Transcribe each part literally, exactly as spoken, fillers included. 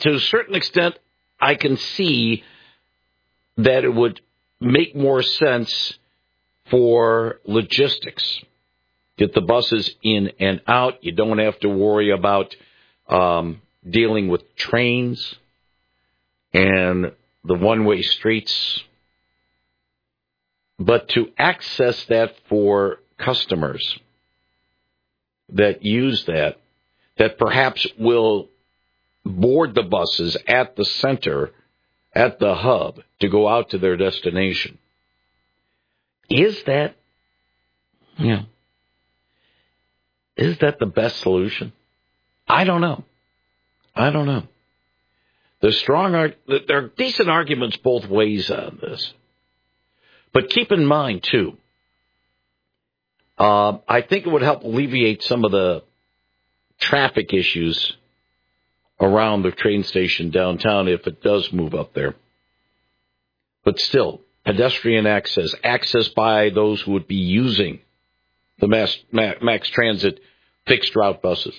to a certain extent, I can see that it would make more sense for logistics. Get the buses in and out. You don't have to worry about um, dealing with trains and the one-way streets. But to access that for customers that use that, that perhaps will board the buses at the center, at the hub, to go out to their destination. Is that, yeah, is that the best solution? I don't know. I don't know. There's strong, there are decent arguments both ways on this. But keep in mind, too, uh, I think it would help alleviate some of the traffic issues around the train station downtown if it does move up there. But still, pedestrian access, access by those who would be using the mass, max transit fixed route buses.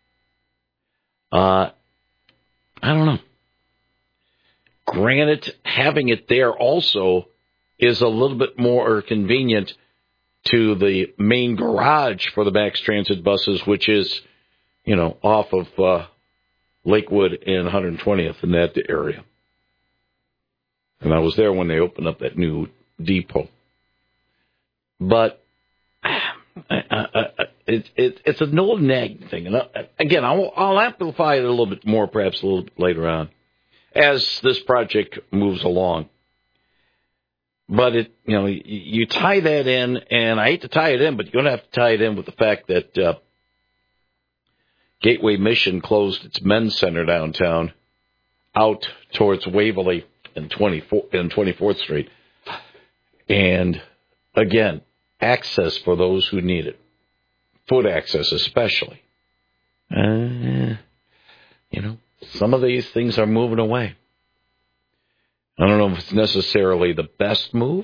Uh, I don't know. Granted, having it there also is a little bit more convenient to the main garage for the max transit buses, which is, you know, off of uh, Lakewood and one hundred twentieth in that area. And I was there when they opened up that new depot. But I, I, I, it, it, it's an old nag thing. And I, again, I'll, I'll amplify it a little bit more perhaps a little bit later on as this project moves along. But, it, you know, you, you tie that in, and I hate to tie it in, but you're going to have to tie it in with the fact that uh, Gateway Mission closed its men's center downtown out towards Waverly and twenty-fourth Street. And, again, access for those who need it. Foot access especially. Uh, you know, some of these things are moving away. I don't know if it's necessarily the best move,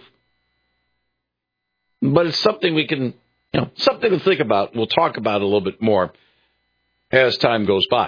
but it's something we can, you know, something to think about. We'll talk about it a little bit more as time goes by.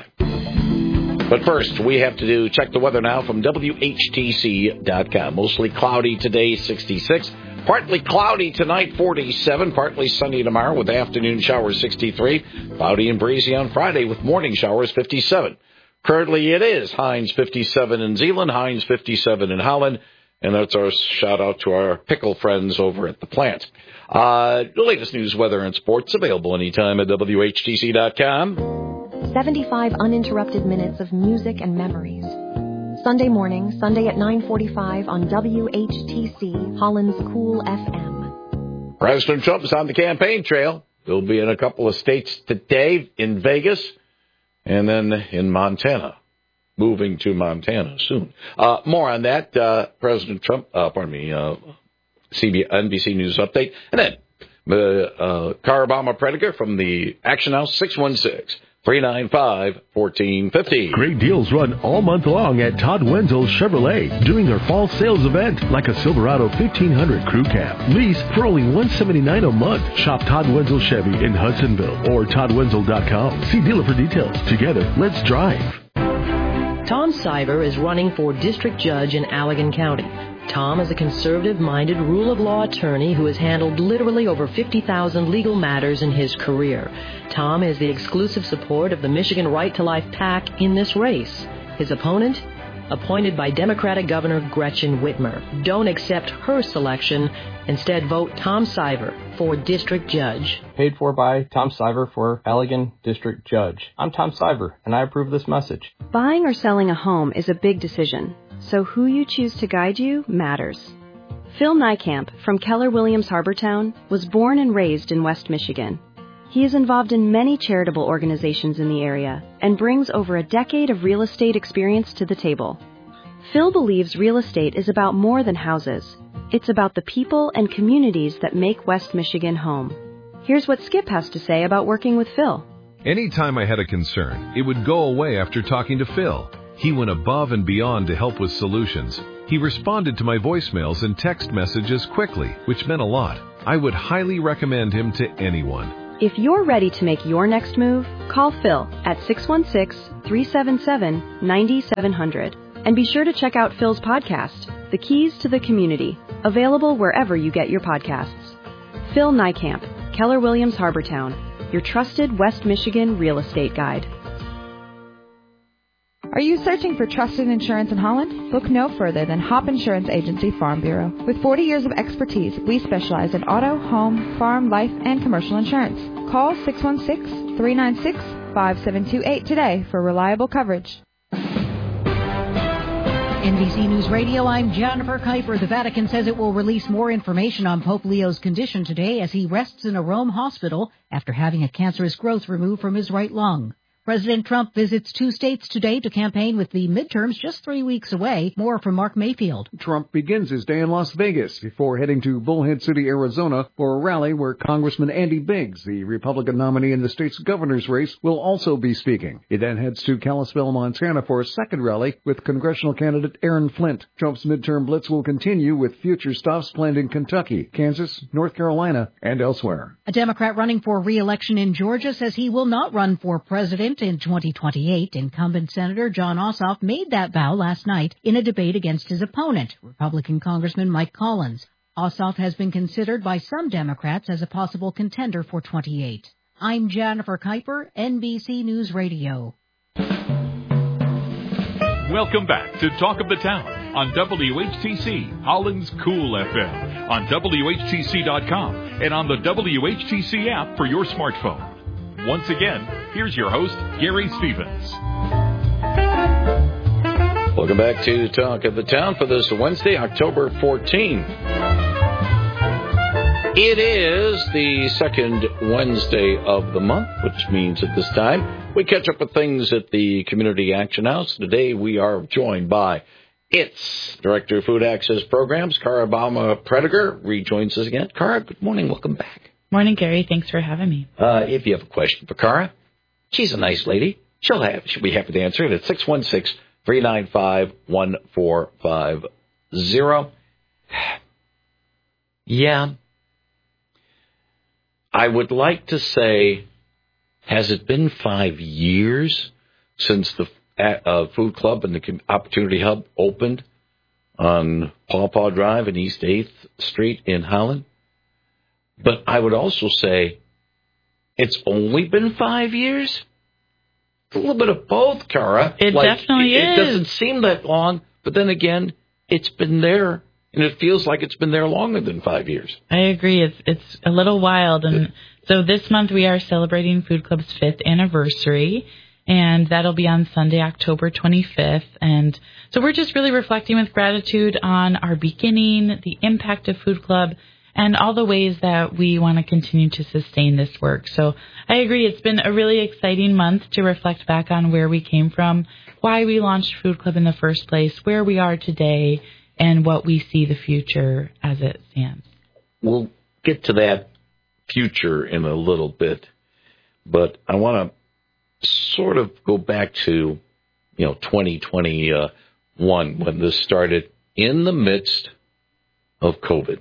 But first, we have to do check the weather now from W H T C dot com. Mostly cloudy today, sixty-six. Partly cloudy tonight, forty-seven. Partly sunny tomorrow with afternoon showers, sixty-three. Cloudy and breezy on Friday with morning showers, fifty-seven. Currently it is Hines fifty-seven in Zeeland, Hines fifty-seven in Holland, and that's our shout-out to our pickle friends over at the plant. Uh, the latest news, weather, and sports available anytime at W H T C dot com. seventy-five uninterrupted minutes of music and memories. Sunday morning, Sunday at nine forty-five on W H T C, Holland's Cool F M. President Trump is on the campaign trail. He'll be in a couple of states today, in Vegas, and then in Montana, moving to Montana soon. Uh, more on that, uh, President Trump, uh, pardon me, uh, C B, N B C News update. And then, uh, uh, car bomber Prediger from the Action House, six one six, three nine five, one four five zero. Great deals run all month long at Todd Wenzel Chevrolet during their fall sales event, like a Silverado fifteen hundred Crew Cab. Lease for only one hundred seventy-nine dollars a month. Shop Todd Wenzel Chevy in Hudsonville or todd wenzel dot com. See dealer for details. Together, let's drive. Tom Seibert is running for district judge in Allegan County. Tom is a conservative-minded, rule-of-law attorney who has handled literally over fifty thousand legal matters in his career. Tom is the exclusive support of the Michigan Right to Life PAC in this race. His opponent? Appointed by Democratic Governor Gretchen Whitmer. Don't accept her selection. Instead, vote Tom Seibert for district judge. Paid for by Tom Seibert for Allegan District Judge. I'm Tom Seibert, and I approve this message. Buying or selling a home is a big decision, so who you choose to guide you matters. Phil Niekamp from Keller Williams Harbortown was born and raised in West Michigan. He is involved in many charitable organizations in the area and brings over a decade of real estate experience to the table. Phil believes real estate is about more than houses. It's about the people and communities that make West Michigan home. Here's what Skip has to say about working with Phil. Anytime I had a concern, it would go away after talking to Phil. He went above and beyond to help with solutions. He responded to my voicemails and text messages quickly, which meant a lot. I would highly recommend him to anyone. If you're ready to make your next move, call Phil at six one six, three seven seven, nine seven zero zero. And be sure to check out Phil's podcast, The Keys to the Community, available wherever you get your podcasts. Phil Niekamp, Keller Williams Harbortown, your trusted West Michigan real estate guide. Are you searching for trusted insurance in Holland? Look no further than Hop Insurance Agency Farm Bureau. With forty years of expertise, we specialize in auto, home, farm, life, and commercial insurance. Call six one six, three nine six, five seven two eight today for reliable coverage. N B C News Radio, I'm Jennifer Kuiper. The Vatican says it will release more information on Pope Leo's condition today as he rests in a Rome hospital after having a cancerous growth removed from his right lung. President Trump visits two states today to campaign with the midterms just three weeks away. More from Mark Mayfield. Trump begins his day in Las Vegas before heading to Bullhead City, Arizona for a rally where Congressman Andy Biggs, the Republican nominee in the state's governor's race, will also be speaking. He then heads to Kalispell, Montana for a second rally with congressional candidate Aaron Flint. Trump's midterm blitz will continue with future stops planned in Kentucky, Kansas, North Carolina, and elsewhere. A Democrat running for re-election in Georgia says he will not run for president in twenty twenty-eight. Incumbent Senator Jon Ossoff made that vow last night in a debate against his opponent, Republican Congressman Mike Collins. Ossoff has been considered by some Democrats as a possible contender for twenty-eight. I'm Jennifer Kuiper, N B C News Radio. Welcome back to Talk of the Town on W H T C, Holland's Cool F M, on W H T C dot com, and on the W H T C app for your smartphone. Once again, here's your host, Gary Stevens. Welcome back to Talk of the Town for this Wednesday, October fourteenth. It is the second Wednesday of the month, which means at this time we catch up with things at the Community Action House. Today we are joined by its Director of Food Access Programs, Cara Bauma-Prediger, rejoins us again. Cara, good morning. Welcome back. Morning, Gary. Thanks for having me. Uh, if you have a question for Cara, she's a nice lady. She'll have. She'll be happy to answer it at six one six, three nine five, one four five zero. Yeah. I would like to say, has it been five years since the uh, Food Club and the Opportunity Hub opened on Paw Paw Drive and East eighth Street in Holland? But I would also say it's only been five years. It's a little bit of both, Cara. It like, definitely it, is. It doesn't seem that long, but then again, it's been there, and it feels like it's been there longer than five years. I agree. It's it's a little wild. And so this month we are celebrating Food Club's fifth anniversary, and that'll be on Sunday, October twenty-fifth. And so we're just really reflecting with gratitude on our beginning, the impact of Food Club, and all the ways that we want to continue to sustain this work. So I agree, it's been a really exciting month to reflect back on where we came from, why we launched Food Club in the first place, where we are today, and what we see the future as it stands. We'll get to that future in a little bit, but I want to sort of go back to, you know, twenty twenty-one when this started in the midst of COVID.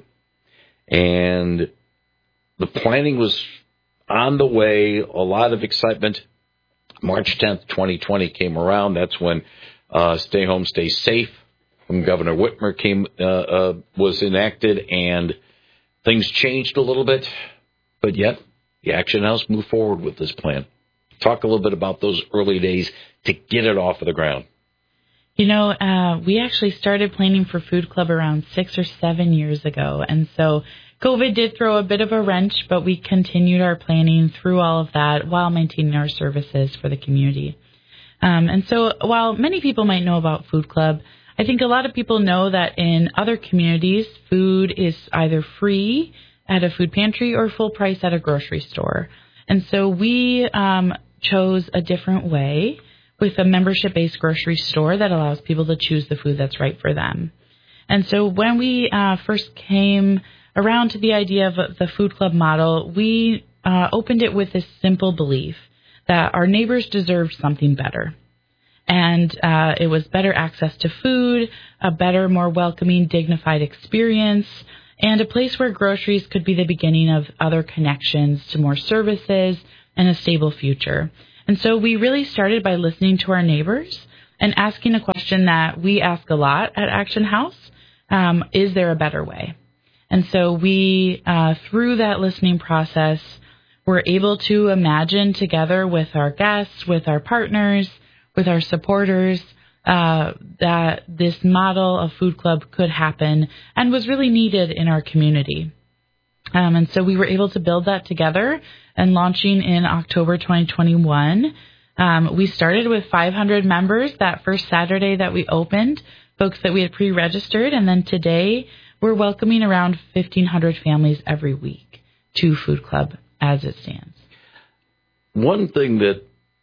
And the planning was on the way, a lot of excitement. March tenth, twenty twenty came around. That's when uh, Stay Home, Stay Safe from Governor Whitmer came uh, uh, was enacted, and things changed a little bit. But yet, the Action House moved forward with this plan. Talk a little bit about those early days to get it off of the ground. You know, uh, we actually started planning for Food Club around six or seven years ago. And so COVID did throw a bit of a wrench, but we continued our planning through all of that while maintaining our services for the community. Um, and so while many people might know about Food Club, I think a lot of people know that in other communities, food is either free at a food pantry or full price at a grocery store. And so we um, chose a different way, with a membership-based grocery store that allows people to choose the food that's right for them. And so when we uh, first came around to the idea of the Food Club model, we uh, opened it with this simple belief that our neighbors deserved something better. And uh, it was better access to food, a better, more welcoming, dignified experience, and a place where groceries could be the beginning of other connections to more services and a stable future. And so we really started by listening to our neighbors and asking a question that we ask a lot at Action House. Um, is there a better way? And so we, uh, through that listening process, were able to imagine together with our guests, with our partners, with our supporters, uh, that this model of food club could happen and was really needed in our community. Um, and so we were able to build that together and launching in October twenty twenty-one. Um, we started with five hundred members that first Saturday that we opened, folks that we had pre-registered, and then today we're welcoming around fifteen hundred families every week to Food Club as it stands. One thing that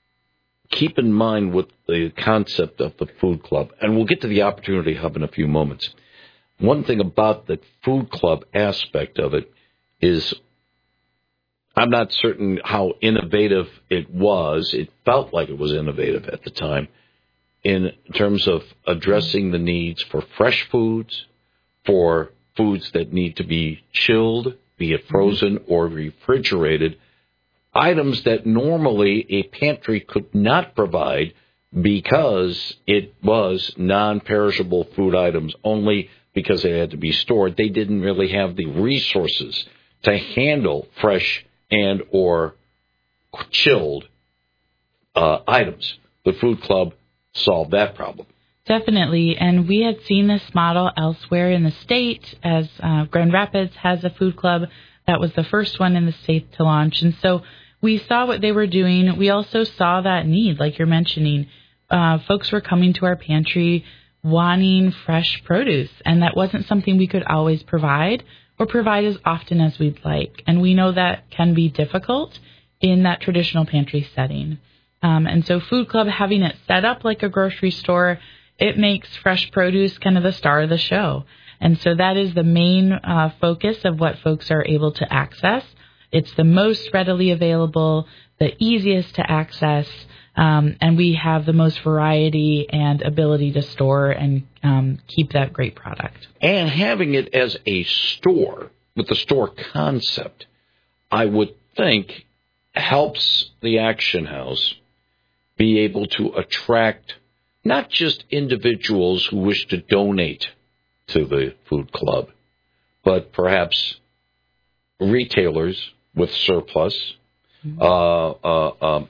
keep in mind with the concept of the Food Club, and we'll get to the Opportunity Hub in a few moments, one thing about the Food Club aspect of it is I'm not certain how innovative it was. It felt like it was innovative at the time in terms of addressing the needs for fresh foods, for foods that need to be chilled, be it frozen or refrigerated, items that normally a pantry could not provide because it was non-perishable food items, only because they had to be stored. They didn't really have the resources to handle fresh and or chilled uh, items. The Food Club solved that problem. Definitely, and we had seen this model elsewhere in the state, as uh, Grand Rapids has a food club. That was the first one in the state to launch, and so we saw what they were doing. We also saw that need, like you're mentioning. Uh, folks were coming to our pantry wanting fresh produce, and that wasn't something we could always provide or provide as often as we'd like, and we know that can be difficult in that traditional pantry setting. Um, and so Food Club, having it set up like a grocery store, it makes fresh produce kind of the star of the show. And so that is the main uh, focus of what folks are able to access. It's the most readily available, the easiest to access, um, and we have the most variety and ability to store and um, keep that great product. And having it as a store, with the store concept, I would think helps the Action House be able to attract not just individuals who wish to donate to the Food Club, but perhaps retailers with surplus, mm-hmm. uh, uh, um,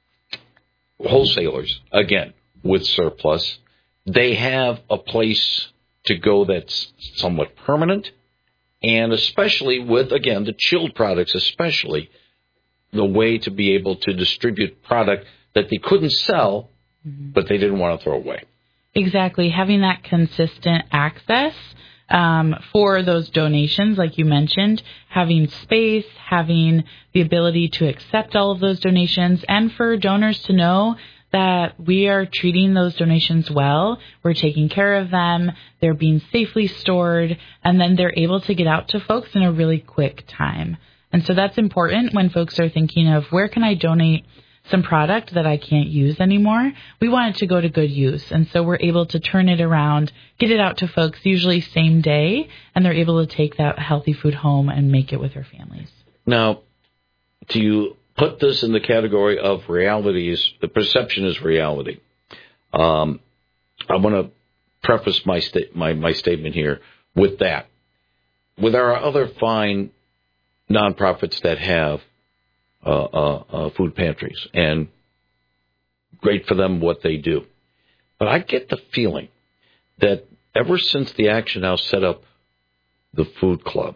wholesalers, again, with surplus. They have a place to go that's somewhat permanent, and especially with, again, the chilled products, especially the way to be able to distribute product that they couldn't sell, mm-hmm. but they didn't want to throw away. Exactly. Having that consistent access um, for those donations, like you mentioned, having space, having the ability to accept all of those donations, and for donors to know that we are treating those donations well, we're taking care of them, they're being safely stored, and then they're able to get out to folks in a really quick time. And so that's important when folks are thinking of where can I donate some product that I can't use anymore. We want it to go to good use. And so we're able to turn it around, get it out to folks usually same day, and they're able to take that healthy food home and make it with their families. Now, do you put this in the category of realities? The perception is reality. Um, I want to preface my, sta- my, my statement here with that. With our other fine nonprofits that have Uh, uh, uh, food pantries, and great for them what they do. But I get the feeling that ever since the Action House set up the Food Club,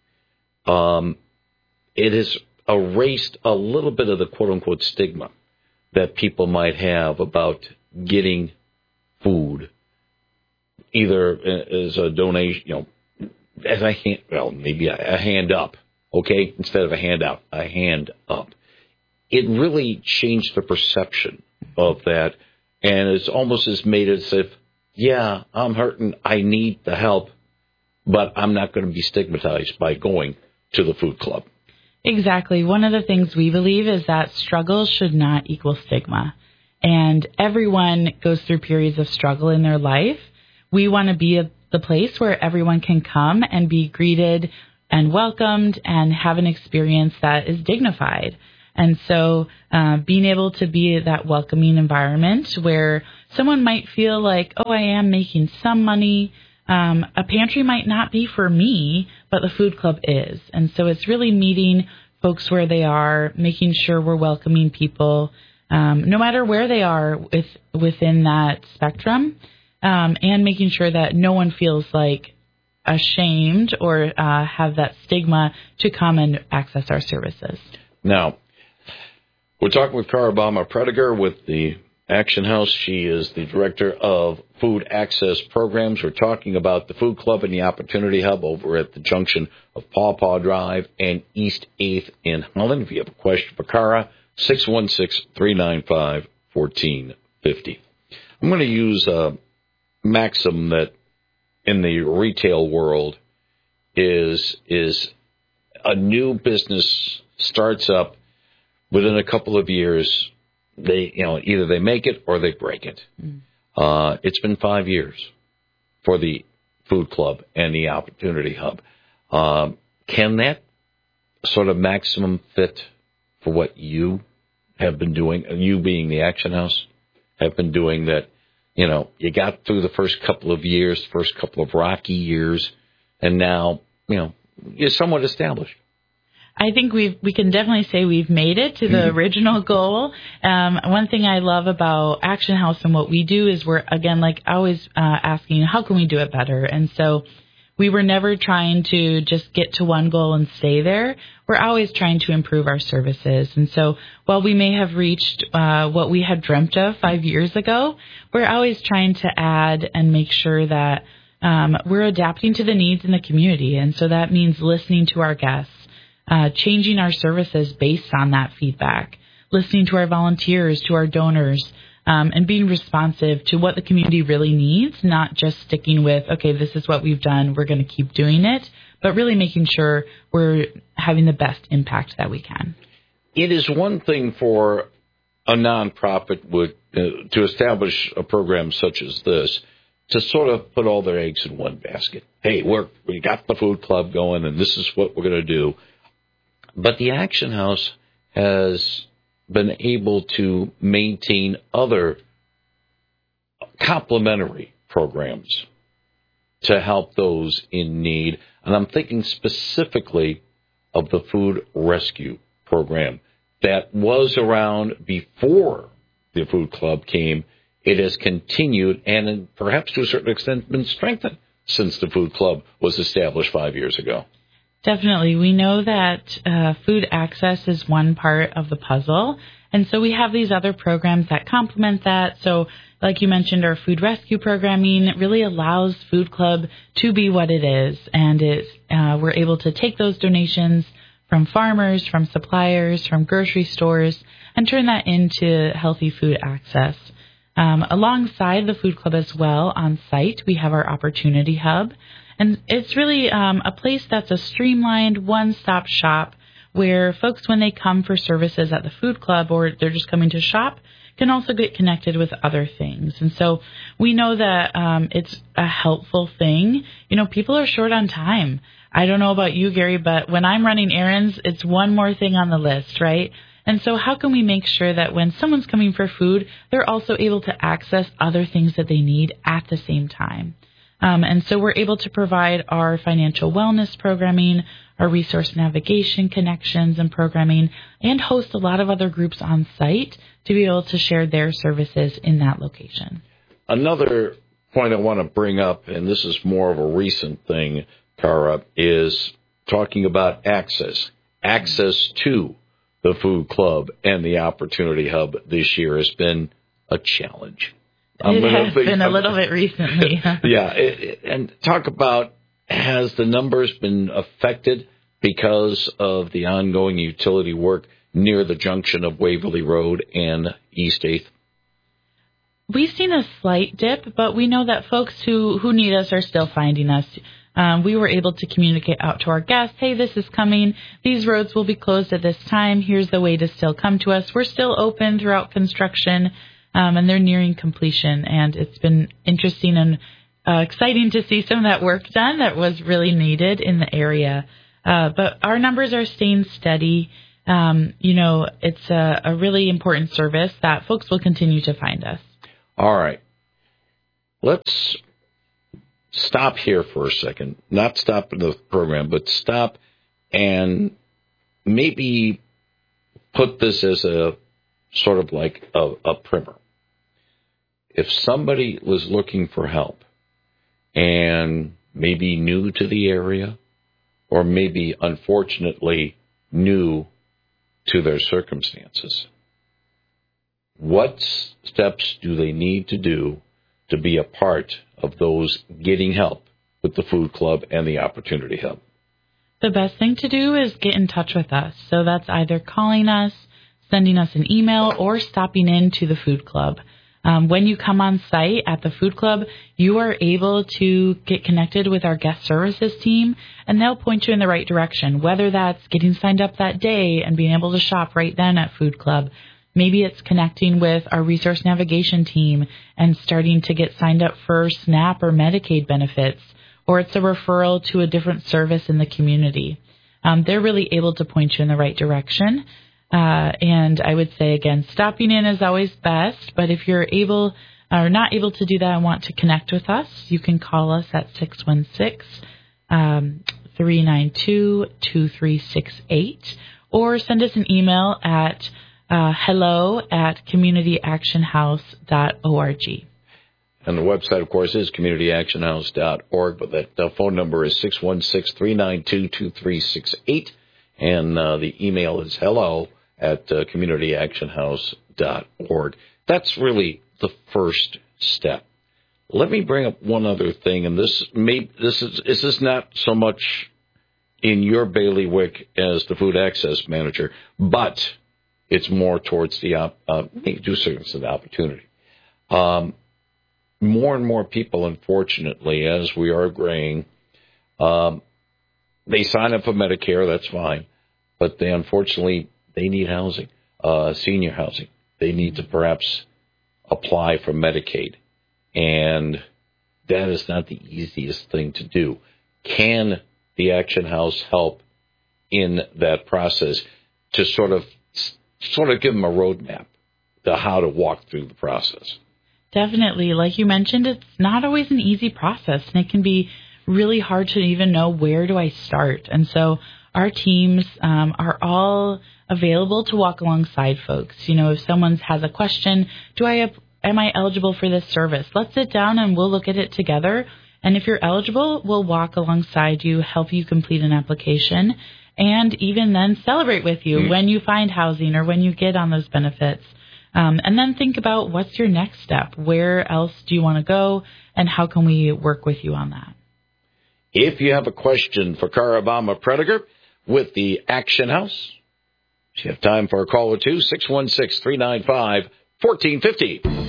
um, it has erased a little bit of the quote-unquote stigma that people might have about getting food, either as a donation, you know, as a hand, well, maybe a, a hand up. Okay, instead of a handout, a hand up. It really changed the perception of that, and it's almost as made it as if, yeah, I'm hurting, I need the help, but I'm not going to be stigmatized by going to the Food Club. Exactly. One of the things we believe is that struggle should not equal stigma, and everyone goes through periods of struggle in their life. We want to be a the place where everyone can come and be greeted and welcomed and have an experience that is dignified. And so uh, being able to be that welcoming environment where someone might feel like, oh, I am making some money. Um, a pantry might not be for me, but the food club is. And so it's really meeting folks where they are, making sure we're welcoming people, um, no matter where they are with, within that spectrum, um, and making sure that no one feels like ashamed or uh, have that stigma to come and access our services. Now, we're talking with Cara Bauma-Prediger with the Action House. She is the Director of Food Access Programs. We're talking about the Food Club and the Opportunity Hub over at the junction of Paw Paw Drive and East eighth in Holland. If you have a question for Cara, six one six, three nine five, one four five zero. I'm going to use a maxim that in the retail world is is a new business starts up. Within a couple of years, they, you know, either they make it or they break it. Mm. Uh, it's been five years for the Food Club and the Opportunity Hub. Um, can that sort of maximum fit for what you have been doing, you being the Action House, have been doing that, you know, you got through the first couple of years, first couple of rocky years, and now, you know, you're somewhat established? I think we we can definitely say we've made it to the mm-hmm. original goal. Um, one thing I love about Action House and what we do is we're, again, like always uh, asking, how can we do it better? And so we were never trying to just get to one goal and stay there. We're always trying to improve our services. And so while we may have reached uh, what we had dreamt of five years ago, we're always trying to add and make sure that um, we're adapting to the needs in the community. And so that means listening to our guests. Uh, changing our services based on that feedback, listening to our volunteers, to our donors, um, and being responsive to what the community really needs, not just sticking with, okay, this is what we've done, we're going to keep doing it, but really making sure we're having the best impact that we can. It is one thing for a nonprofit would, uh, to establish a program such as this to sort of put all their eggs in one basket. Hey, we're, we got the Food Club going, and this is what we're going to do. But the Action House has been able to maintain other complementary programs to help those in need. And I'm thinking specifically of the Food Rescue Program that was around before the Food Club came. It has continued and perhaps to a certain extent been strengthened since the Food Club was established five years ago. Definitely. We know that uh, food access is one part of the puzzle. And so we have these other programs that complement that. So like you mentioned, our food rescue programming really allows Food Club to be what it is. And it's, uh, we're able to take those donations from farmers, from suppliers, from grocery stores, and turn that into healthy food access. Um, alongside the Food Club as well, on site, we have our Opportunity Hub. And it's really um, a place that's a streamlined one-stop shop where folks, when they come for services at the Food Club or they're just coming to shop, can also get connected with other things. And so we know that um, it's a helpful thing. You know, people are short on time. I don't know about you, Gary, but when I'm running errands, it's one more thing on the list, right? And so how can we make sure that when someone's coming for food, they're also able to access other things that they need at the same time? Um, and so we're able to provide our financial wellness programming, our resource navigation connections and programming, and host a lot of other groups on site to be able to share their services in that location. Another point I want to bring up, and this is more of a recent thing, Cara, is talking about access. Access to the Food Club and the Opportunity Hub this year has been a challenge. It has think, been a little bit recently. yeah, it, it, and talk about, has the numbers been affected because of the ongoing utility work near the junction of Waverly Road and East eighth? We've seen a slight dip, but we know that folks who, who need us are still finding us. Um, we were able to communicate out to our guests, hey, this is coming. These roads will be closed at this time. Here's the way to still come to us. We're still open throughout construction. Um, and they're nearing completion, and it's been interesting and uh, exciting to see some of that work done that was really needed in the area. Uh, but our numbers are staying steady. Um, you know, it's a, a really important service that folks will continue to find us. All right. Let's stop here for a second. Not stop the program, but stop and maybe put this as a sort of like a, a primer. If somebody was looking for help and maybe new to the area or maybe unfortunately new to their circumstances, what steps do they need to do to be a part of those getting help with the Food Club and the Opportunity Hub? The best thing to do is get in touch with us. So that's either calling us, sending us an email, or stopping into the Food Club. Um, when you come on site at the Food Club, you are able to get connected with our guest services team, and they'll point you in the right direction, whether that's getting signed up that day and being able to shop right then at Food Club. Maybe it's connecting with our resource navigation team and starting to get signed up for SNAP or Medicaid benefits, or it's a referral to a different service in the community. Um, they're really able to point you in the right direction. Uh, and I would say, again, stopping in is always best, but if you're able or not able to do that and want to connect with us, you can call us at six one six, three nine two, two three six eight, or send us an email at uh, hello at community action house dot org. And the website, of course, is community action house dot org, but that uh, phone number is six one six, three nine two, two three six eight, and uh, the email is hello at uh, community action house dot org. That's really the first step. Let me bring up one other thing, and this may this is this is not so much in your bailiwick as the food access manager, but it's more towards the op, uh, do service of the opportunity. Um, more and more people, unfortunately, as we are agreeing, um, they sign up for Medicare. That's fine, but they unfortunately they need housing, uh, senior housing. They need to perhaps apply for Medicaid, and that is not the easiest thing to do. Can the Action House help in that process to sort of sort of give them a roadmap to how to walk through the process? Definitely. Like you mentioned, it's not always an easy process, and it can be really hard to even know where do I start. And so our teams um, are all available to walk alongside folks. You know, if someone has a question, do I am I eligible for this service? Let's sit down and we'll look at it together. And if you're eligible, we'll walk alongside you, help you complete an application, and even then celebrate with you mm. when you find housing or when you get on those benefits. Um, and then think about what's your next step. Where else do you want to go, and how can we work with you on that? If you have a question for Carabama Prediger with the Action House, if you have time for a call or two, six one six, three nine five, one four five zero.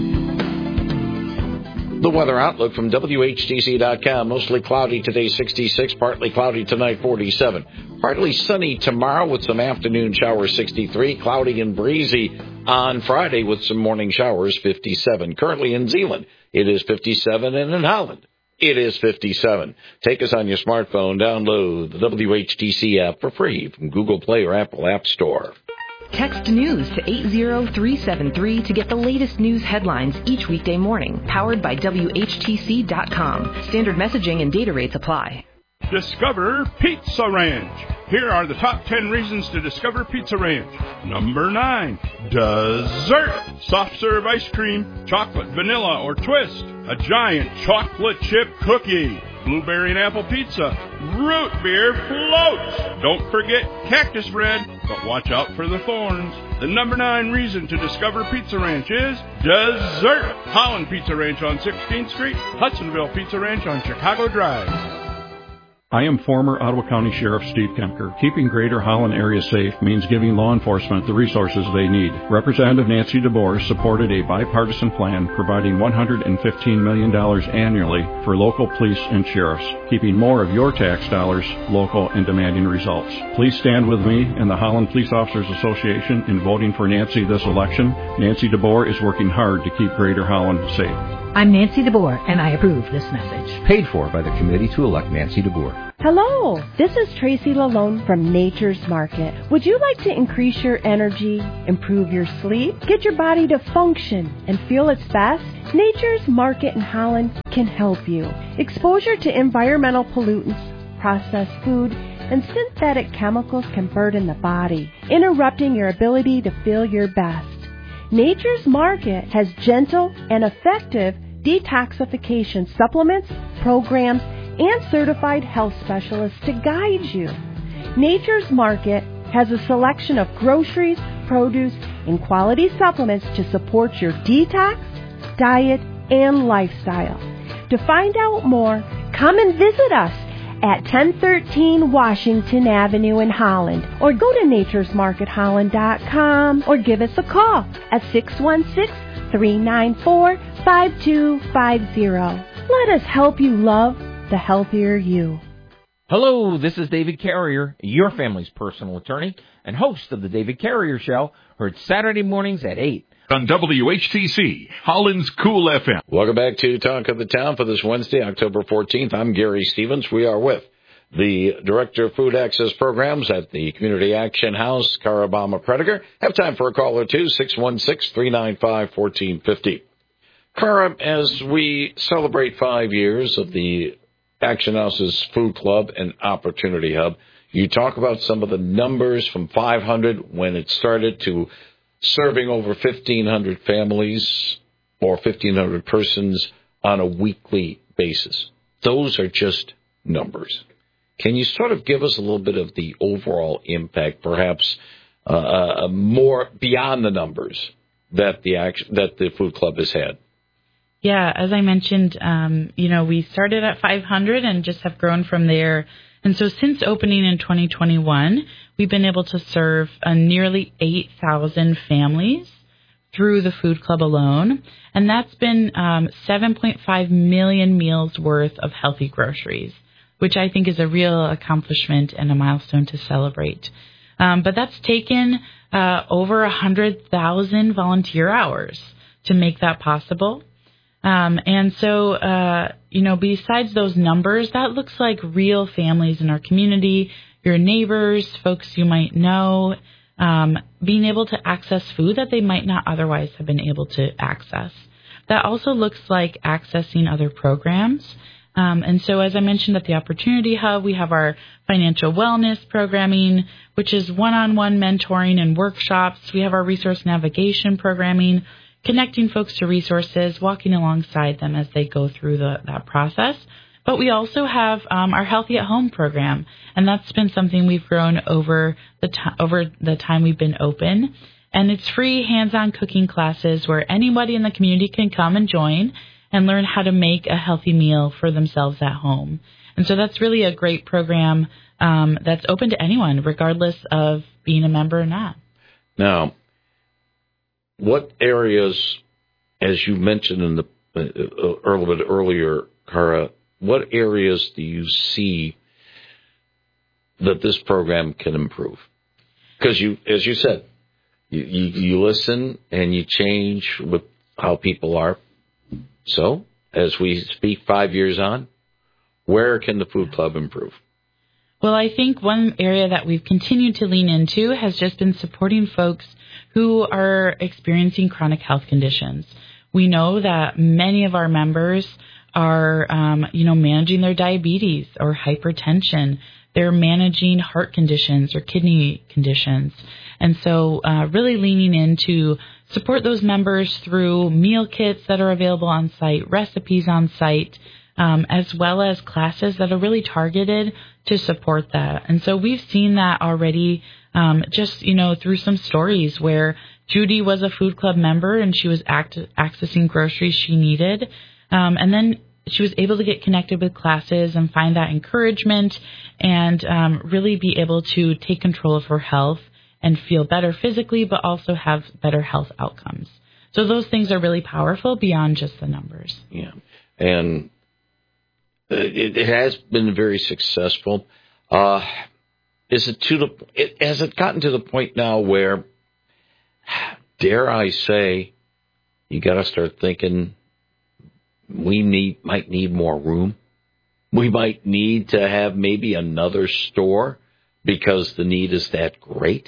The weather outlook from W H T C dot com. Mostly cloudy today, sixty-six. Partly cloudy tonight, forty-seven. Partly sunny tomorrow with some afternoon showers, sixty-three. Cloudy and breezy on Friday with some morning showers, fifty-seven. Currently in Zeeland, it is fifty-seven, and in Holland, it is fifty-seven. Take us on your smartphone. Download the W H T C app for free from Google Play or Apple App Store. Text news to eight zero three seven three to get the latest news headlines each weekday morning. Powered by W H T C dot com. Standard messaging and data rates apply. Discover Pizza Ranch. Here are the top ten reasons to discover Pizza Ranch. Number nine, dessert. Soft serve ice cream, chocolate, vanilla, or twist. A giant chocolate chip cookie. Blueberry and apple pizza. Root beer floats. Don't forget cactus bread, but watch out for the thorns. The number nine reason to discover Pizza Ranch is dessert. Holland Pizza Ranch on sixteenth Street. Hudsonville Pizza Ranch on Chicago Drive. I am former Ottawa County Sheriff Steve Kemker. Keeping Greater Holland area safe means giving law enforcement the resources they need. Representative Nancy DeBoer supported a bipartisan plan providing one hundred fifteen million dollars annually for local police and sheriffs, keeping more of your tax dollars local and demanding results. Please stand with me and the Holland Police Officers Association in voting for Nancy this election. Nancy DeBoer is working hard to keep Greater Holland safe. I'm Nancy DeBoer, and I approve this message. Paid for by the committee to elect Nancy DeBoer. Hello, this is Tracy Lalone from Nature's Market. Would you like to increase your energy, improve your sleep, get your body to function and feel its best? Nature's Market in Holland can help you. Exposure to environmental pollutants, processed food, and synthetic chemicals can burden the body, interrupting your ability to feel your best. Nature's Market has gentle and effective detoxification supplements, programs, and certified health specialists to guide you. Nature's Market has a selection of groceries, produce, and quality supplements to support your detox, diet, and lifestyle. To find out more, come and visit us at ten thirteen Washington Avenue in Holland, or go to natures market holland dot com, or give us a call at six one six, three nine four, five two five zero. Let us help you love the healthier you. Hello, this is David Carrier, your family's personal attorney and host of the David Carrier Show, heard Saturday mornings at eight. On W H T C, Holland's Cool F M. Welcome back to Talk of the Town for this Wednesday, October fourteenth. I'm Gary Stevens. We are with the Director of Food Access Programs at the Community Action House, Cara Bama-Prediger. Have time for a call or two, six one six, three nine five, one four five zero. Cara, as we celebrate five years of the Action House's Food Club and Opportunity Hub, you talk about some of the numbers from five hundred when it started to serving over fifteen hundred families or fifteen hundred persons on a weekly basis. Those are just numbers. Can you sort of give us a little bit of the overall impact, perhaps uh, more beyond the numbers that the action, that the Food Club has had? Yeah, as I mentioned, um, you know, we started at five hundred and just have grown from there. And so since opening in twenty twenty-one, we've been able to serve uh, nearly eight thousand families through the Food Club alone. And that's been um, seven point five million meals worth of healthy groceries, which I think is a real accomplishment and a milestone to celebrate. Um, but that's taken uh, over one hundred thousand volunteer hours to make that possible. Um, and so, uh, you know, besides those numbers, that looks like real families in our community, your neighbors, folks you might know, um, being able to access food that they might not otherwise have been able to access. That also looks like accessing other programs. Um, and so, as I mentioned at the Opportunity Hub, we have our financial wellness programming, which is one-on-one mentoring and workshops. We have our resource navigation programming, connecting folks to resources, walking alongside them as they go through the, that process. But we also have um, our Healthy at Home program, and that's been something we've grown over the t- over the time we've been open. And it's free hands-on cooking classes where anybody in the community can come and join and learn how to make a healthy meal for themselves at home. And so that's really a great program um, that's open to anyone, regardless of being a member or not. Now, what areas, as you mentioned in the uh, a little bit earlier, Cara, what areas do you see that this program can improve? Because you, as you said, you, you, you listen and you change with how people are. So, as we speak five years on, where can the Food Club improve? Well, I think one area that we've continued to lean into has just been supporting folks who are experiencing chronic health conditions. We know that many of our members are, um, you know, managing their diabetes or hypertension. They're managing heart conditions or kidney conditions. And so uh, really leaning in to support those members through meal kits that are available on site, recipes on site, um, as well as classes that are really targeted to support that. And so we've seen that already um, just, you know, through some stories where Judy was a Food Club member and she was act- accessing groceries she needed. Um, and then she was able to get connected with classes and find that encouragement and um, really be able to take control of her health and feel better physically, but also have better health outcomes. So those things are really powerful beyond just the numbers. Yeah. And it, it has been very successful. Uh, is it to the, it, has it gotten to the point now where, dare I say, you got to start thinking we need might need more room. We might need to have maybe another store because the need is that great.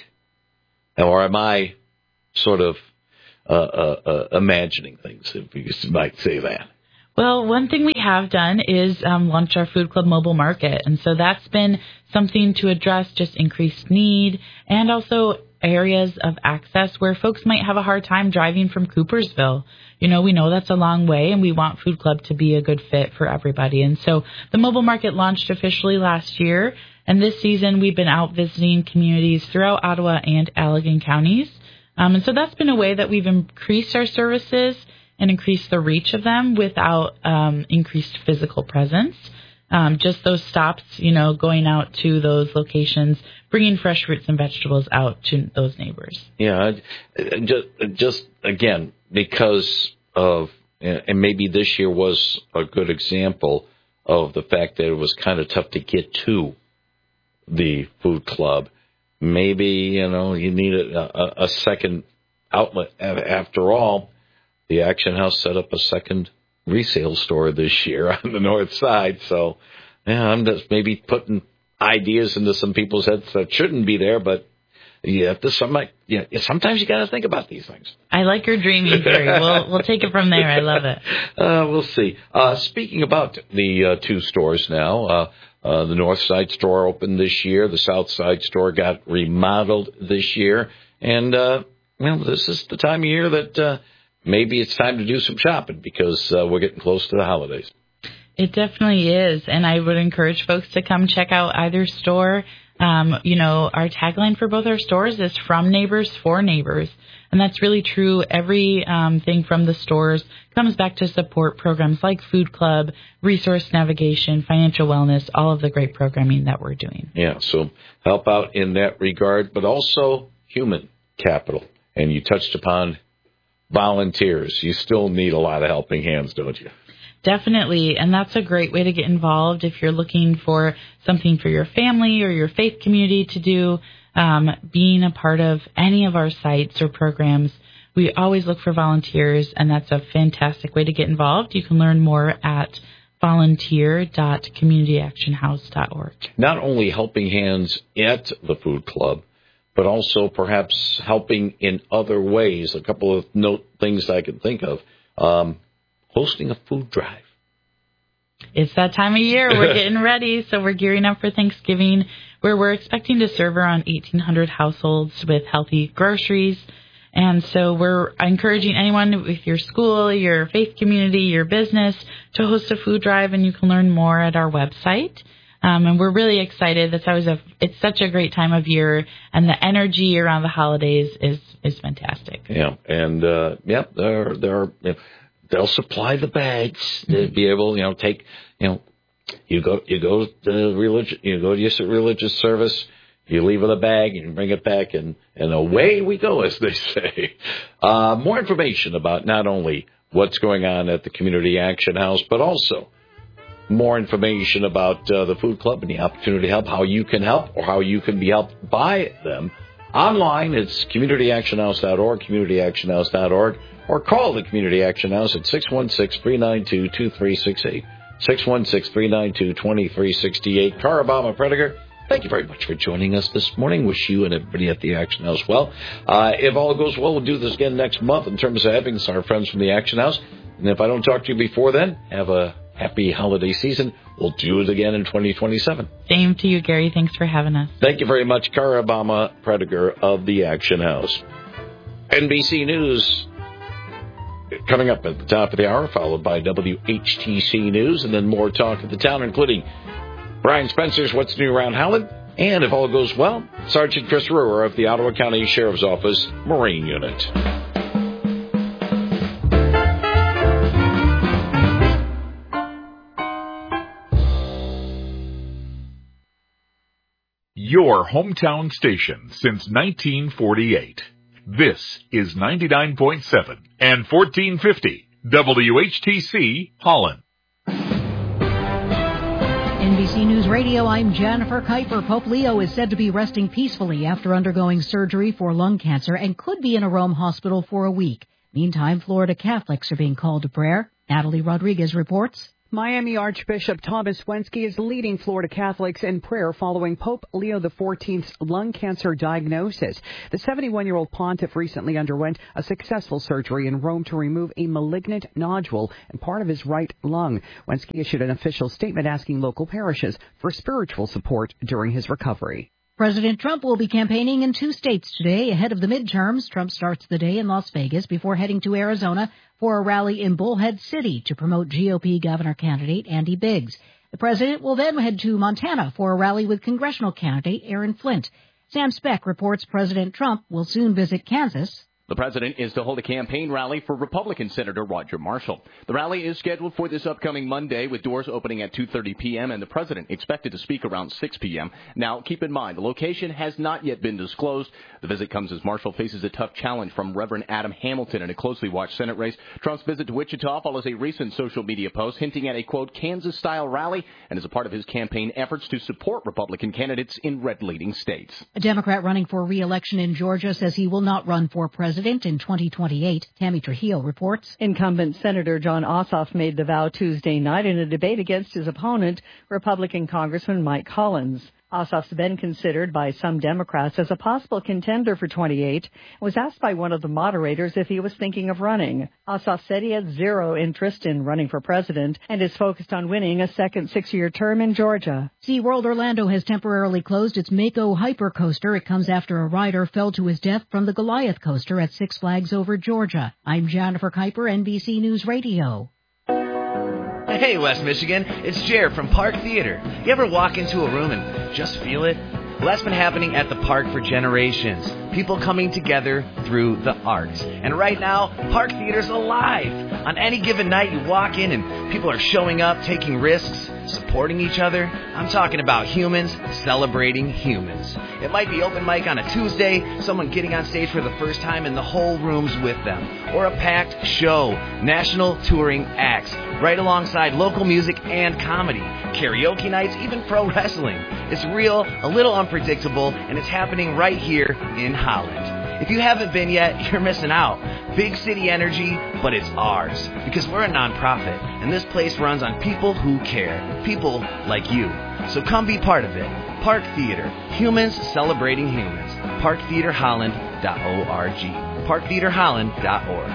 Or am I sort of uh, uh, uh, imagining things, if you might say that? Well, one thing we have done is um, launch our Food Club mobile market. And so that's been something to address just increased need and also areas of access where folks might have a hard time driving from Coopersville. You know, we know that's a long way, and we want Food Club to be a good fit for everybody. And so the mobile market launched officially last year, and this season we've been out visiting communities throughout Ottawa and Allegan counties. Um, and so that's been a way that we've increased our services and increased the reach of them without um, increased physical presence. Um, just those stops, you know, going out to those locations, bringing fresh fruits and vegetables out to those neighbors. Yeah, just, just again, because of, and maybe this year was a good example of the fact that it was kind of tough to get to the food club. Maybe, you know, you need a, a second outlet. After all, the Action House set up a second resale store this year on the north side. So, yeah, I'm just maybe putting ideas into some people's heads that shouldn't be there, but you have to some, you know, sometimes you got to think about these things. I like your dreaming, Gary. We'll we'll take it from there. I love it. Uh, we'll see. Uh, speaking about the uh, two stores now, uh, uh, the north side store opened this year. The south side store got remodeled this year, and uh, well, this is the time of year that uh, maybe it's time to do some shopping because uh, we're getting close to the holidays. It definitely is, and I would encourage folks to come check out either store. Um, you know, our tagline for both our stores is from neighbors for neighbors, and that's really true. Every um, thing from the stores comes back to support programs like Food Club, resource navigation, financial wellness, all of the great programming that we're doing. Yeah, so help out in that regard, but also human capital. And you touched upon volunteers. You still need a lot of helping hands, don't you? Definitely, and that's a great way to get involved if you're looking for something for your family or your faith community to do. Um, being a part of any of our sites or programs, we always look for volunteers, and that's a fantastic way to get involved. You can learn more at volunteer dot community action house dot org. Not only helping hands at the food club, but also perhaps helping in other ways. A couple of note things I can think of. Um, hosting a food drive. It's that time of year. We're getting ready, so we're gearing up for Thanksgiving, where we're expecting to serve around eighteen hundred households with healthy groceries. And so we're encouraging anyone with your school, your faith community, your business to host a food drive, and you can learn more at our website. Um, and we're really excited. That's always a, it's such a great time of year, and the energy around the holidays is, is fantastic. Yeah, and, uh, yeah, there, there are, you know, they'll supply the bags to be able, you know, take, you know, you go, you go to religion, you go to your religious service, you leave with a bag and bring it back, and, and away we go, as they say. Uh, more information about not only what's going on at the Community Action House, but also more information about uh, the food club and the opportunity to help, how you can help or how you can be helped by them. Online, it's community action house dot org, community action house dot org, or call the Community Action House at six one six, three nine two, two three six eight, six one six, three nine two, two three six eight. Carabama Prediger, thank you very much for joining us this morning. Wish you and everybody at the Action House well. Uh, if all goes well, we'll do this again next month in terms of having our friends from the Action House. And if I don't talk to you before then, have a happy holiday season. We'll do it again in twenty twenty-seven. Same to you, Gary. Thanks for having us. Thank you very much, Carabama Prediger of the Action House. N B C News coming up at the top of the hour, followed by W H T C News, and then more talk of the town, including Brian Spencer's What's New Around Howland, and if all goes well, Sergeant Chris Ruhr of the Ottawa County Sheriff's Office Marine Unit. Your hometown station since nineteen forty-eight. This is ninety-nine point seven and fourteen fifty W H T C Holland. N B C News Radio, I'm Jennifer Kuiper. Pope Leo is said to be resting peacefully after undergoing surgery for lung cancer and could be in a Rome hospital for a week. Meantime, Florida Catholics are being called to prayer. Natalie Rodriguez reports. Miami Archbishop Thomas Wensky is leading Florida Catholics in prayer following Pope Leo the fourteenth's lung cancer diagnosis. The seventy-one-year-old pontiff recently underwent a successful surgery in Rome to remove a malignant nodule in part of his right lung. Wensky issued an official statement asking local parishes for spiritual support during his recovery. President Trump will be campaigning in two states today ahead of the midterms. Trump starts the day in Las Vegas before heading to Arizona for a rally in Bullhead City to promote G O P governor candidate Andy Biggs. The president will then head to Montana for a rally with congressional candidate Aaron Flint. Sam Speck reports President Trump will soon visit Kansas. The president is to hold a campaign rally for Republican Senator Roger Marshall. The rally is scheduled for this upcoming Monday with doors opening at two thirty p.m. and the president expected to speak around six p.m. Now, keep in mind, the location has not yet been disclosed. The visit comes as Marshall faces a tough challenge from Reverend Adam Hamilton in a closely watched Senate race. Trump's visit to Wichita follows a recent social media post hinting at a, quote, Kansas-style rally and is a part of his campaign efforts to support Republican candidates in red-leading states. A Democrat running for re-election in Georgia says he will not run for president in twenty twenty-eight. Tammy Trujillo reports. Incumbent Senator Jon Ossoff made the vow Tuesday night in a debate against his opponent, Republican Congressman Mike Collins. Ossoff's been considered by some Democrats as a possible contender for twenty-eight and was asked by one of the moderators if he was thinking of running. Ossoff said he had zero interest in running for president and is focused on winning a second six-year term in Georgia. SeaWorld Orlando has temporarily closed its Mako Hyper Coaster. It comes after a rider fell to his death from the Goliath Coaster at Six Flags Over Georgia. I'm Jennifer Kuiper, N B C News Radio. Hey, West Michigan, it's Jer from Park Theater. You ever walk into a room and just feel it? Well, that's been happening at the park for generations. People coming together through the arts. And right now, Park Theater's alive. On any given night, you walk in and people are showing up, taking risks, supporting each other. I'm talking about humans celebrating humans. It might be open mic on a Tuesday, someone getting on stage for the first time and the whole room's with them. Or a packed show, national touring acts, right alongside local music and comedy. Karaoke nights, even pro wrestling. It's real, a little unpredictable, and it's happening right here in Holland. If you haven't been yet, you're missing out. Big city energy, but it's ours. Because we're a nonprofit, and this place runs on people who care. People like you. So come be part of it. Park Theater. Humans celebrating humans. park theater holland dot org. park theater holland dot org.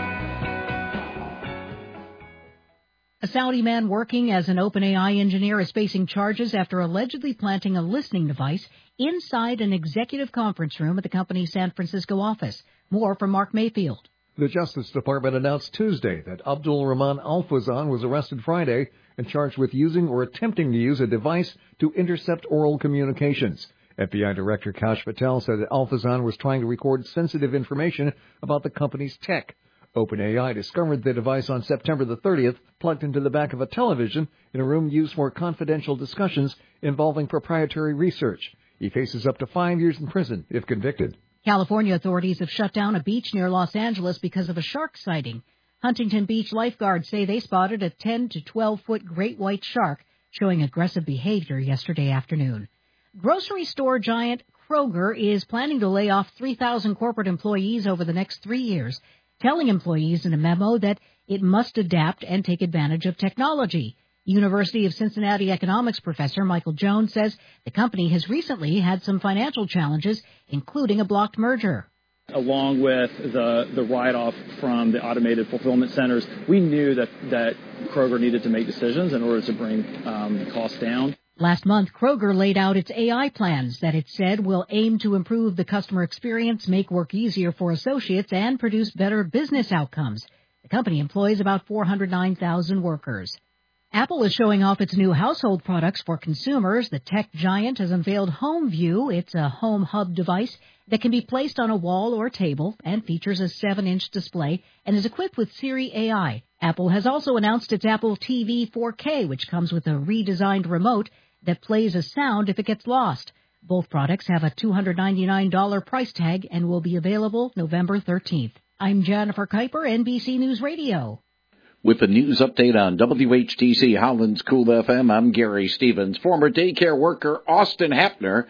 A Saudi man working as an OpenAI engineer is facing charges after allegedly planting a listening device inside an executive conference room at the company's San Francisco office. More from Mark Mayfield. The Justice Department announced Tuesday that Abdul Rahman Al-Fazan was arrested Friday and charged with using or attempting to use a device to intercept oral communications. F B I Director Kash Patel said that Al-Fazan was trying to record sensitive information about the company's tech. OpenAI discovered the device on September the thirtieth, plugged into the back of a television in a room used for confidential discussions involving proprietary research. He faces up to five years in prison if convicted. California authorities have shut down a beach near Los Angeles because of a shark sighting. Huntington Beach lifeguards say they spotted a ten to twelve foot great white shark showing aggressive behavior yesterday afternoon. Grocery store giant Kroger is planning to lay off three thousand corporate employees over the next three years, telling employees in a memo that it must adapt and take advantage of technology. University of Cincinnati economics professor Michael Jones says the company has recently had some financial challenges, including a blocked merger. Along with the, the write-off from the automated fulfillment centers, we knew that, that Kroger needed to make decisions in order to bring um, costs down. Last month, Kroger laid out its A I plans that it said will aim to improve the customer experience, make work easier for associates, and produce better business outcomes. The company employs about four hundred nine thousand workers. Apple is showing off its new household products for consumers. The tech giant has unveiled HomeView. It's a home hub device that can be placed on a wall or table and features a seven inch display and is equipped with Siri A I. Apple has also announced its Apple T V four K, which comes with a redesigned remote that plays a sound if it gets lost. Both products have a two hundred ninety-nine dollars price tag and will be available November thirteenth. I'm Jennifer Kuiper, N B C News Radio. With the news update on W H T C Holland's Cool F M, I'm Gary Stevens. Former daycare worker Austin Hapner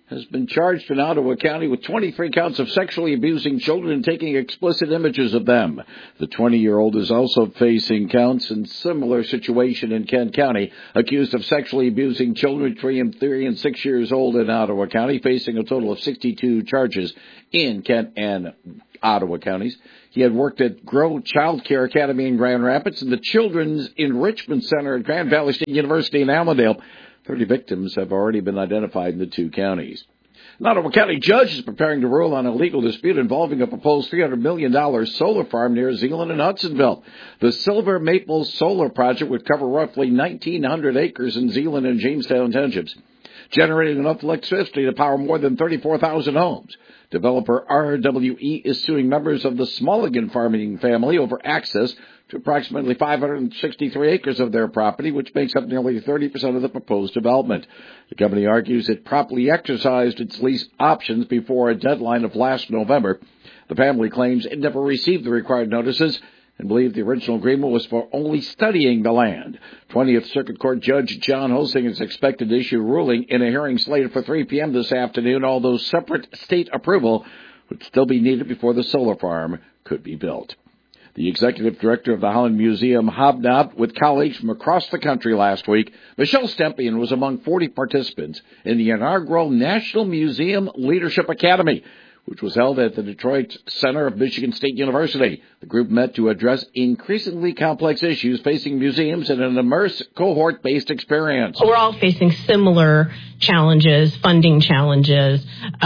has been charged in Ottawa County with twenty-three counts of sexually abusing children and taking explicit images of them. The twenty-year-old is also facing counts in similar situation in Kent County, accused of sexually abusing children three and three and six years old in Ottawa County, facing a total of sixty-two charges in Kent and Ottawa counties. He had worked at Grow Child Care Academy in Grand Rapids and the Children's Enrichment Center at Grand Valley State University in Allendale. thirty victims have already been identified in the two counties. An Ottawa County judge is preparing to rule on a legal dispute involving a proposed three hundred million dollars solar farm near Zeeland and Hudsonville. The Silver Maple Solar Project would cover roughly nineteen hundred acres in Zeeland and Jamestown townships, generating enough electricity to power more than thirty-four thousand homes. Developer R W E is suing members of the Smulligan farming family over access to approximately five hundred sixty-three acres of their property, which makes up nearly thirty percent of the proposed development. The company argues it properly exercised its lease options before a deadline of last November. The family claims it never received the required notices and believed the original agreement was for only studying the land. twentieth Circuit Court Judge John Hosing is expected to issue a ruling in a hearing slated for three p.m. this afternoon, although separate state approval would still be needed before the solar farm could be built. The executive director of the Holland Museum hobnobbed with colleagues from across the country last week. Michelle Stempien was among forty participants in the inaugural National Museum Leadership Academy, which was held at the Detroit Center of Michigan State University. The group met to address increasingly complex issues facing museums in an immersive, cohort-based experience. We're all facing similar challenges, funding challenges,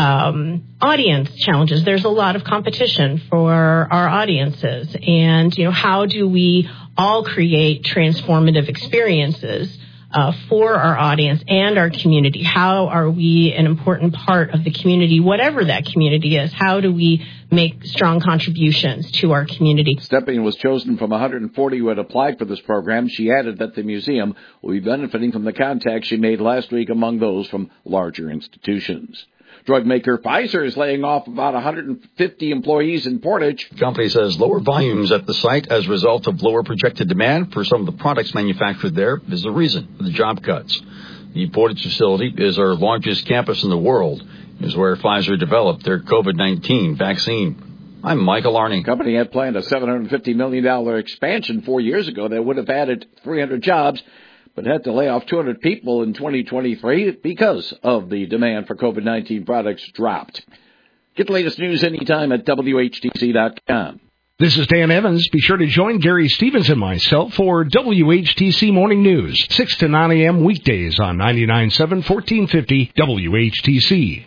um, audience challenges. There's a lot of competition for our audiences. And, you know, how do we all create transformative experiences Uh, for our audience and our community? How are we an important part of the community, whatever that community is? How do we make strong contributions to our community? Stempien was chosen from one hundred forty who had applied for this program. She added that the museum will be benefiting from the contacts she made last week among those from larger institutions. Drug maker Pfizer is laying off about one hundred fifty employees in Portage. The company says lower volumes at the site as a result of lower projected demand for some of the products manufactured there is the reason for the job cuts. The Portage facility is our largest campus in the world. It is where Pfizer developed their COVID nineteen vaccine. I'm Michael Arning. The company had planned a seven hundred fifty million dollars expansion four years ago that would have added three hundred jobs, but had to lay off two hundred people in twenty twenty-three because of the demand for COVID nineteen products dropped. Get the latest news anytime at W H T C dot com. This is Dan Evans. Be sure to join Gary Stevens and myself for W H T C Morning News, six to nine a.m. weekdays on ninety-nine point seven, fourteen fifty W H T C.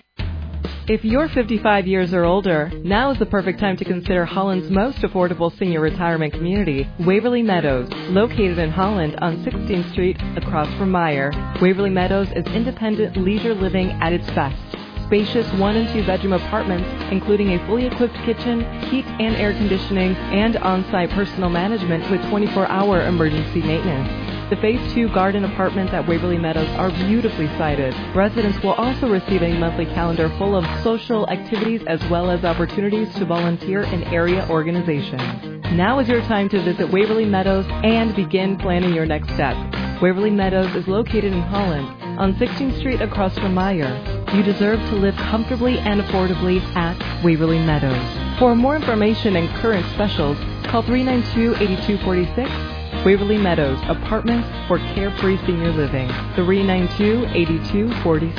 If you're fifty-five years or older, now is the perfect time to consider Holland's most affordable senior retirement community, Waverly Meadows, located in Holland on sixteenth Street across from Meyer. Waverly Meadows is independent leisure living at its best. Spacious one and two bedroom apartments, including a fully equipped kitchen, heat and air conditioning, and on-site personal management with twenty-four hour emergency maintenance. The Phase two garden apartments at Waverly Meadows are beautifully sited. Residents will also receive a monthly calendar full of social activities as well as opportunities to volunteer in area organizations. Now is your time to visit Waverly Meadows and begin planning your next step. Waverly Meadows is located in Holland on sixteenth Street across from Meyer. You deserve to live comfortably and affordably at Waverly Meadows. For more information and current specials, call three nine two, eight two four six. Waverly Meadows, apartments for carefree senior living. three nine two, eight two four six.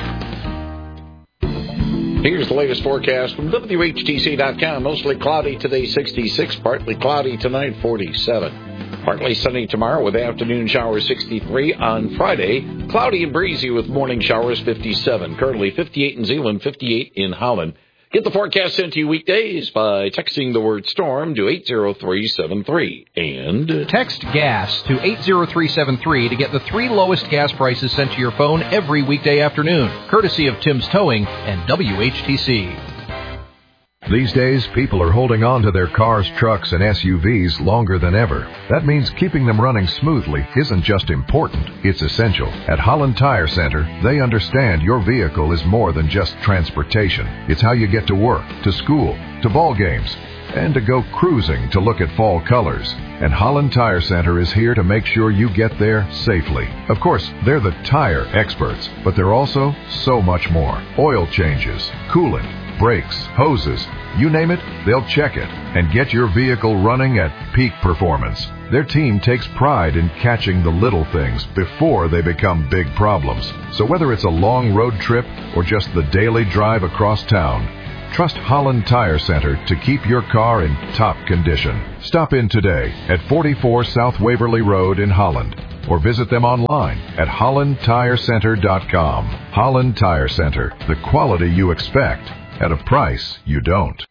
Here's the latest forecast from W H T C dot com. Mostly cloudy today, sixty-six. Partly cloudy tonight, forty-seven. Partly sunny tomorrow with afternoon showers, sixty-three. On Friday, cloudy and breezy with morning showers, fifty-seven. Currently fifty-eight in Zeeland, fifty-eight in Holland. Get the forecast sent to you weekdays by texting the word storm to eight zero three seven three. And text GAS to eight zero three seven three to get the three lowest gas prices sent to your phone every weekday afternoon, courtesy of Tim's Towing and W H T C. These days, people are holding on to their cars, trucks, and S U Vs longer than ever. That means keeping them running smoothly isn't just important, it's essential. At Holland Tire Center, they understand your vehicle is more than just transportation. It's how you get to work, to school, to ball games, and to go cruising to look at fall colors. And Holland Tire Center is here to make sure you get there safely. Of course, they're the tire experts, but they're also so much more. Oil changes, coolant, brakes, hoses, you name it, they'll check it and get your vehicle running at peak performance. Their team takes pride in catching the little things before they become big problems. So whether it's a long road trip or just the daily drive across town, trust Holland Tire Center to keep your car in top condition. Stop in today at forty-four South Waverly Road in Holland, or visit them online at holland tire center dot com. Holland Tire Center, the quality you expect at a price you don't.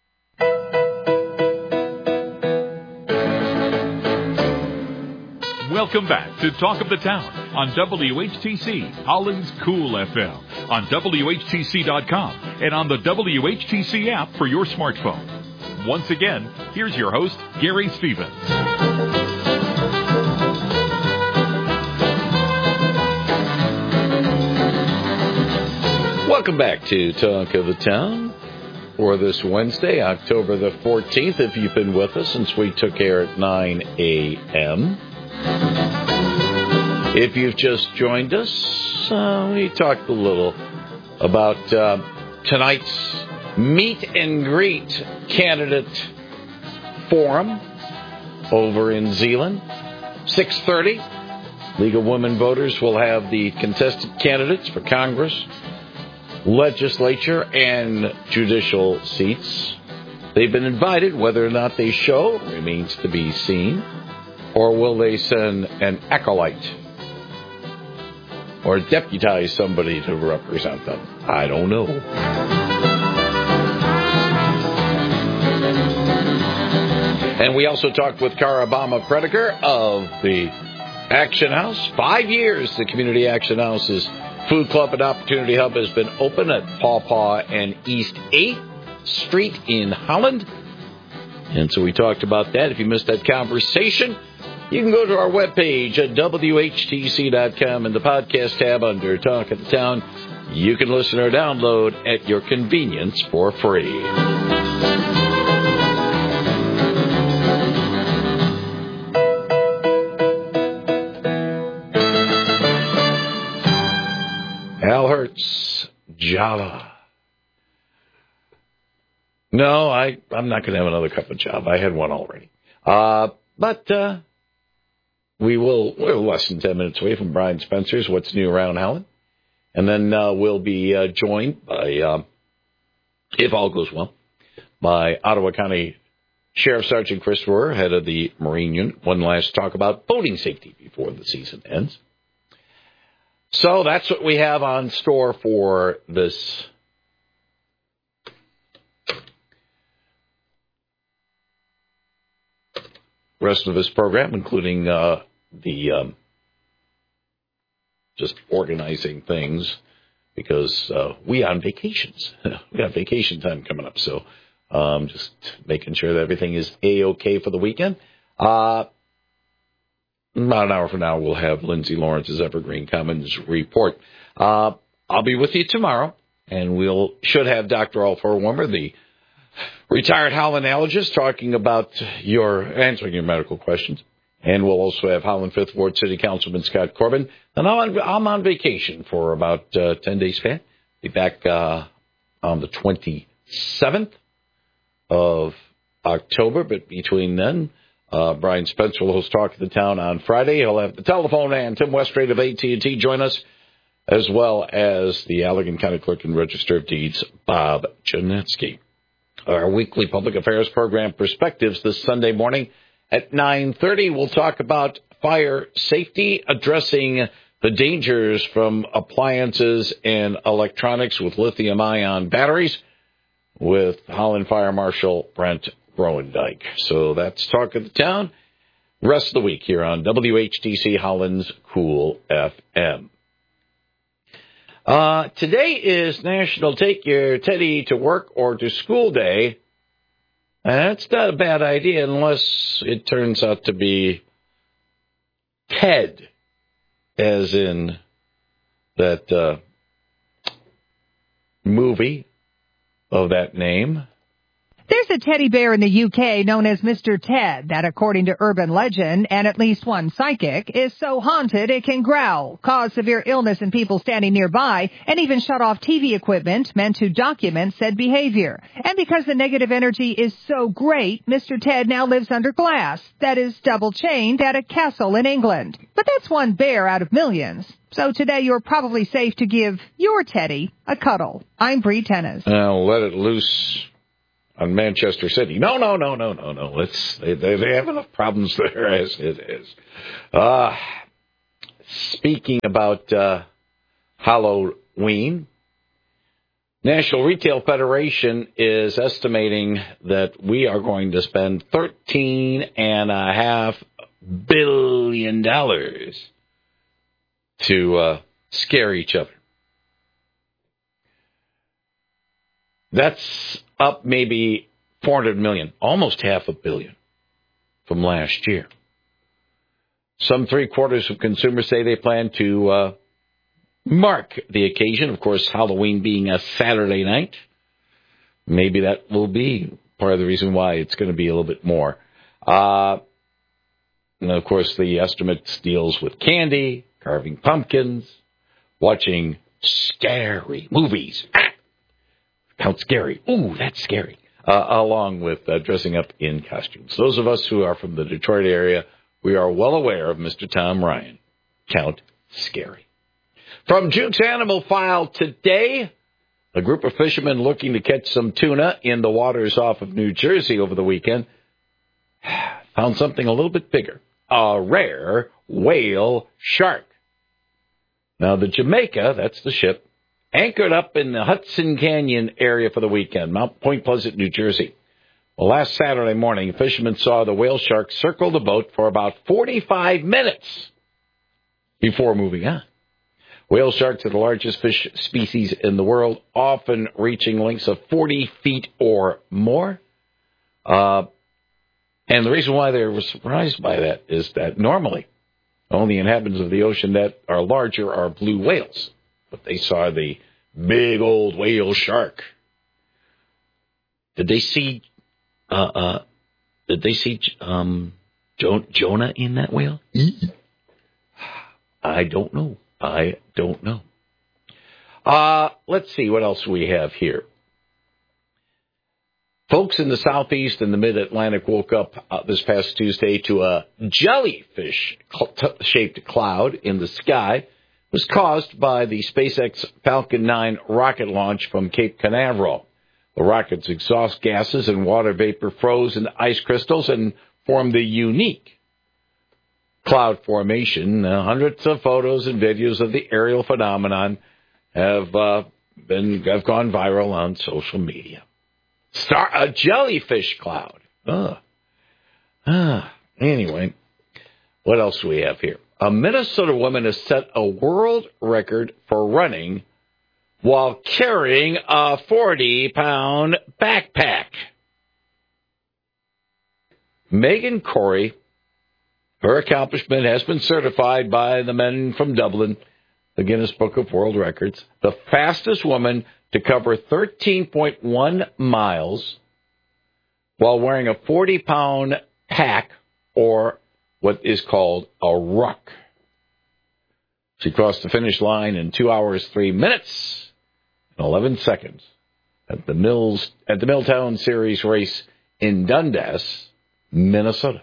Welcome back to Talk of the Town on W H T C, Holland's Cool F M, on W H T C dot com, and on the W H T C app for your smartphone. Once again, here's your host, Gary Stevens. Welcome back to Talk of the Town for this Wednesday, October the fourteenth. If you've been with us since we took air at nine a.m., if you've just joined us, uh, we talked a little about uh, tonight's meet and greet candidate forum over in Zeeland. six thirty, League of Women Voters will have the contested candidates for Congress, legislature, and judicial seats. They've been invited. Whether or not they show remains to be seen. Or will they send an acolyte or deputize somebody to represent them? I don't know. And we also talked with Cara Obama-Prediger of the Action House. Five years the Community Action House's Food Club and Opportunity Hub has been open at Paw Paw and East eighth Street in Holland. And so we talked about that. If you missed that conversation, you can go to our webpage at W H T C dot com in the podcast tab under Talk of the Town. You can listen or download at your convenience for free. Al Hertz, Java. No, I, I'm not going to have another cup of Java. I had one already. Uh, but uh, we will, we're less than ten minutes away from Brian Spencer's What's New Around Holland. And then uh, we'll be uh, joined by, uh, if all goes well, by Ottawa County Sheriff Sergeant Chris Rohr, head of the Marine Unit. One last talk about boating safety before the season ends. So that's what we have on store for this rest of this program, including uh, the um, just organizing things, because uh, we on vacations. We got vacation time coming up, so um, just making sure that everything is A-okay for the weekend. Uh, about an hour from now, we'll have Lindsay Lawrence's Evergreen Commons report. Uh, I'll be with you tomorrow, and we'll should have Doctor Alfred Warmer, the retired Holland allergist, talking about your answering your medical questions. And we'll also have Holland Fifth Ward City Councilman Scott Corbin. And I'm on, I'm on vacation for about uh, ten days span. Be back uh, on the twenty-seventh of October. But between then, uh, Brian Spencer will host Talk of the Town on Friday. He'll have the telephone and Tim Westrate of A T and T join us, as well as the Allegan County Clerk and Register of Deeds, Bob Janetsky. Our weekly public affairs program, Perspectives, this Sunday morning at nine thirty. We'll talk about fire safety, addressing the dangers from appliances and electronics with lithium-ion batteries, with Holland Fire Marshal Brent Groendyke. So that's Talk of the Town. Rest of the week here on W H T C Holland's Cool F M. Uh, today is National Take Your Teddy to Work or to School Day. And that's not a bad idea unless it turns out to be Ted, as in that uh, movie of that name. There's a teddy bear in the U K known as Mister Ted that, according to urban legend and at least one psychic, is so haunted it can growl, cause severe illness in people standing nearby, and even shut off T V equipment meant to document said behavior. And because the negative energy is so great, Mister Ted now lives under glass, that is double chained at a castle in England. But that's one bear out of millions. So today you're probably safe to give your teddy a cuddle. I'm Bree Tennis. Now let it loose on Manchester City. No, no, no, no, no, no. Let's, they, they, they have enough problems there as it is. Uh, speaking about uh, Halloween, National Retail Federation is estimating that we are going to spend thirteen and a half billion dollars to uh, scare each other. That's up maybe four hundred million, almost half a billion from last year. Some three quarters of consumers say they plan to uh, mark the occasion. Of course, Halloween being a Saturday night, maybe that will be part of the reason why it's going to be a little bit more. Uh, and of course, the estimate deals with candy, carving pumpkins, watching scary movies. Ah! Count scary. Ooh, that's scary. Uh, along with uh, dressing up in costumes. Those of us who are from the Detroit area, we are well aware of Mister Tom Ryan. Count scary. From Juke's Animal File today, a group of fishermen looking to catch some tuna in the waters off of New Jersey over the weekend found something a little bit bigger. A rare whale shark. Now, the Jamaica, that's the ship, anchored up in the Hudson Canyon area for the weekend, Mount Point Pleasant, New Jersey. Well, last Saturday morning, fishermen saw the whale shark circle the boat for about forty-five minutes before moving on. Whale sharks are the largest fish species in the world, often reaching lengths of forty feet or more. Uh, and the reason why they were surprised by that is that normally only inhabitants of the ocean that are larger are blue whales. But they saw the big old whale shark. Did they see? Uh, uh, did they see um, jo- Jonah in that whale? I don't know. I don't know. Uh, let's see what else we have here. Folks in the southeast and the mid-Atlantic woke up uh, this past Tuesday to a jellyfish-shaped cloud in the sky. It was caused by the SpaceX Falcon nine rocket launch from Cape Canaveral. The rocket's exhaust gases and water vapor froze into ice crystals and formed the unique cloud formation. Uh, hundreds of photos and videos of the aerial phenomenon have uh, been have gone viral on social media. Star a jellyfish cloud. Uh, uh, anyway, what else do we have here? A Minnesota woman has set a world record for running while carrying a forty-pound backpack. Megan Corey, her accomplishment has been certified by the men from Dublin, the Guinness Book of World Records, the fastest woman to cover thirteen point one miles while wearing a forty-pound pack, or what is called a ruck. She crossed the finish line in two hours, three minutes, and eleven seconds at the Mills at the Milltown Series race in Dundas, Minnesota.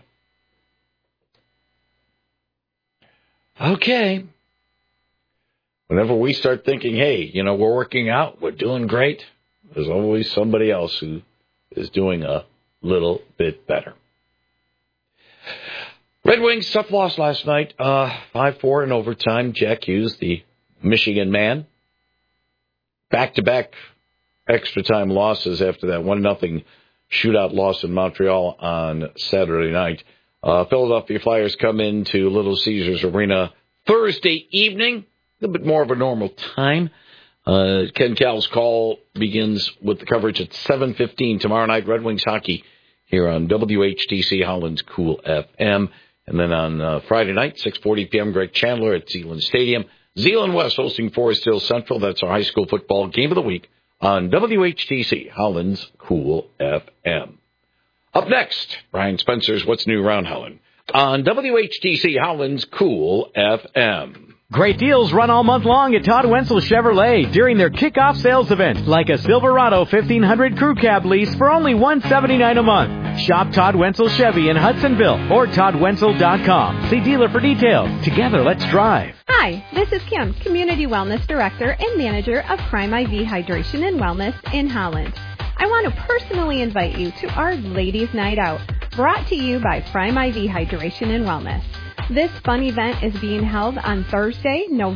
Okay. Whenever we start thinking, hey, you know, we're working out, we're doing great, there's always somebody else who is doing a little bit better. Red Wings tough loss last night, uh, five four in overtime. Jack Hughes, the Michigan man, back-to-back extra-time losses after that one nothing shootout loss in Montreal on Saturday night. Uh, Philadelphia Flyers come into Little Caesars Arena Thursday evening, a little bit more of a normal time. Uh, Ken Cal's call begins with the coverage at seven fifteen tomorrow night. Red Wings hockey here on W H T C Holland's Cool F M. And then on uh, Friday night, six forty p.m., Greg Chandler at Zeeland Stadium. Zeeland West hosting Forest Hill Central. That's our high school football game of the week on W H T C, Holland's Cool F M. Up next, Brian Spencer's What's New Around Holland on W H T C, Holland's Cool F M. Great deals run all month long at Todd Wenzel Chevrolet during their kickoff sales event, like a Silverado fifteen hundred crew cab lease for only one hundred seventy-nine dollars a month. Shop Todd Wenzel Chevy in Hudsonville or todd wenzel dot com. See dealer for details. Together, let's drive. Hi, this is Kim, Community Wellness Director and Manager of Prime I V Hydration and Wellness in Holland. I want to personally invite you to our Ladies' Night Out, brought to you by Prime I V Hydration and Wellness. This fun event is being held on Thursday, November